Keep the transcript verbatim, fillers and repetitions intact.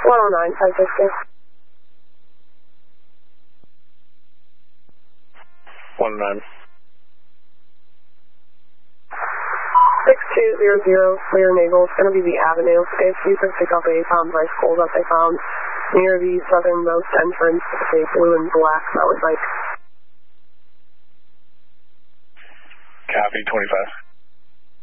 one oh nine, five fifty. one oh nine. six two zero zero, clear naval. It's going to be the Avenue. If you could pick up a Tom's Rifle that they found near the southernmost entrance, a blue and black, that was like... Copy, twenty-five.